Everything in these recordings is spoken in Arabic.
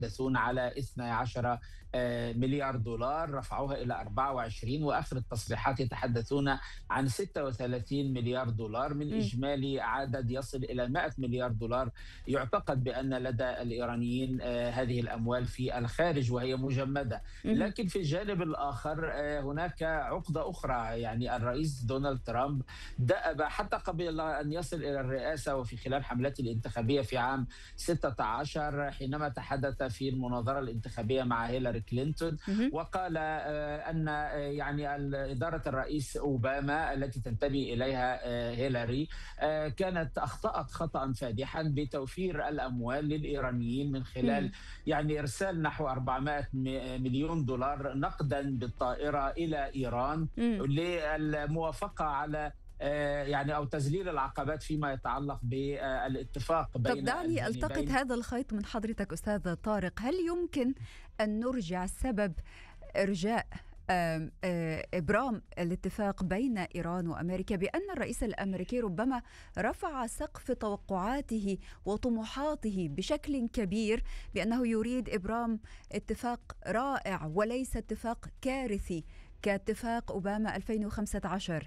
يتحدثون على 12 مليار دولار، رفعوها إلى 24، وآخر التصريحات يتحدثون عن 36 مليار دولار من إجمالي عدد يصل إلى 100 مليار دولار. يعتقد بأن لدى الإيرانيين هذه الأموال في الخارج وهي مجمدة. لكن في الجانب الآخر هناك عقدة أخرى، يعني الرئيس دونالد ترامب دأب حتى قبل أن يصل إلى الرئاسة وفي خلال حملته الانتخابية في عام 16 حينما تحدث في المناظرة الانتخابية مع هيلاري كلينتون، وقال أن يعني إدارة الرئيس أوباما التي تنتمي إليها هيلاري كانت أخطأت خطأ فادحا بتوفير الأموال للإيرانيين من خلال يعني إرسال نحو 400 مليون دولار نقدا بالطائرة إلى إيران للموافقة على يعني أو تذليل العقبات فيما يتعلق بالاتفاق بين طب دعني ألتقط هذا الخيط من حضرتك أستاذ طارق. هل يمكن أن نرجع سبب إرجاء إبرام الاتفاق بين إيران وأمريكا بأن الرئيس الأمريكي ربما رفع سقف توقعاته وطموحاته بشكل كبير بأنه يريد إبرام اتفاق رائع وليس اتفاق كارثي كاتفاق أوباما 2015؟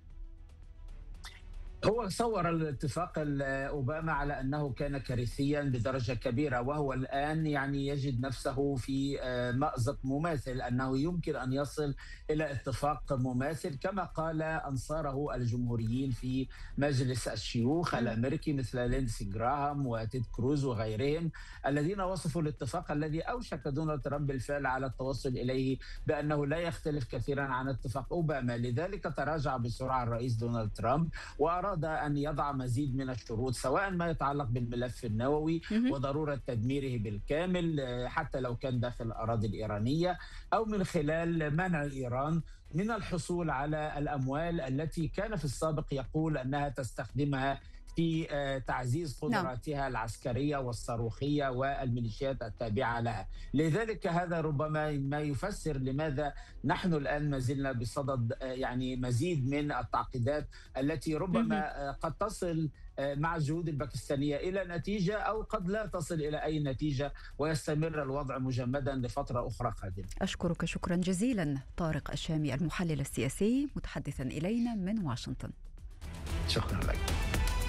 هو صور الاتفاق أوباما على أنه كان كارثيا بدرجة كبيرة، وهو الآن يعني يجد نفسه في مأزق مماثل، أنه يمكن أن يصل إلى اتفاق مماثل كما قال أنصاره الجمهوريين في مجلس الشيوخ الأمريكي مثل لينسي جراهام وتيد كروز وغيرهم، الذين وصفوا الاتفاق الذي أوشك دونالد ترامب بالفعل على التوصل إليه بأنه لا يختلف كثيرا عن اتفاق أوباما. لذلك تراجع بسرعة الرئيس دونالد ترامب وأراد أن يضع مزيد من الشروط، سواء ما يتعلق بالملف النووي وضرورة تدميره بالكامل حتى لو كان داخل الأراضي الإيرانية، أو من خلال منع إيران من الحصول على الأموال التي كان في السابق يقول أنها تستخدمها في تعزيز قدراتها العسكرية والصاروخية والميليشيات التابعة لها. لذلك هذا ربما ما يفسر لماذا نحن الآن ما زلنا بصدد يعني مزيد من التعقيدات التي ربما قد تصل مع الجهود الباكستانية إلى نتيجة أو قد لا تصل إلى أي نتيجة ويستمر الوضع مجمدا لفترة أخرى قادمة. أشكرك شكرا جزيلا طارق الشامي المحلل السياسي متحدثا إلينا من واشنطن. شكرا لك.